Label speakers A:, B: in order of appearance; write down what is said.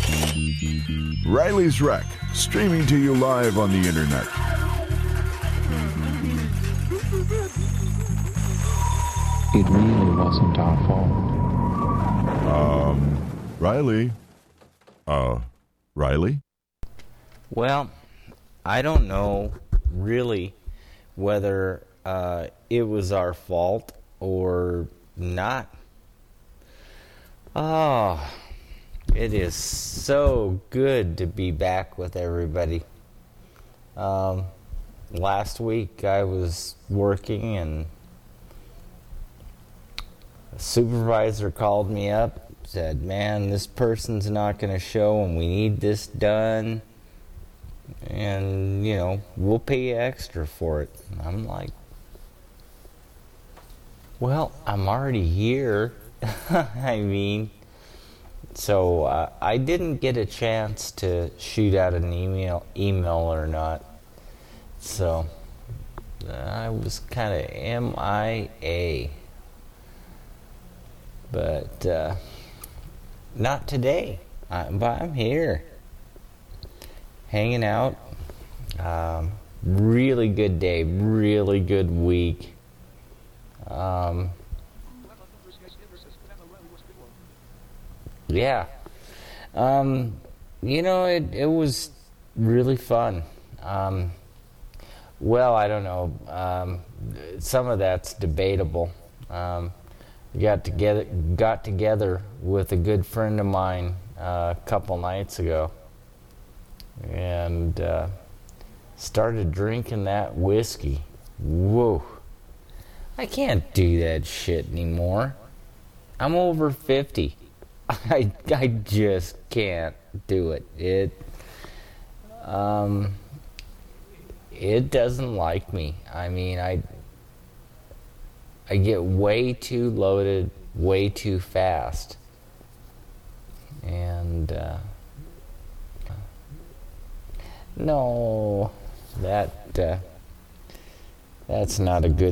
A: Riley's Rec, streaming to you live on the internet.
B: It really wasn't our fault.
A: Riley? Riley?
C: Well, I don't know really whether it was our fault or not. Oh, it is so good to be back with everybody. Last week I was working and a supervisor called me up, said, man, this person's not going to show and we need this done. And, we'll pay you extra for it. And I'm like, well, I'm already here. I mean, so I didn't get a chance to shoot out an email or not. So I was kind of MIA. But not today. But I'm here. Hanging out. Really good day. Really good week. Yeah. It was really fun. Well, I don't know. Some of that's debatable. Got together with a good friend of mine a couple nights ago and started drinking that whiskey. Whoa. I can't do that shit anymore. I'm over 50. I just can't do it. It doesn't like me. I mean, I get way too loaded, way too fast. And no, that's not a good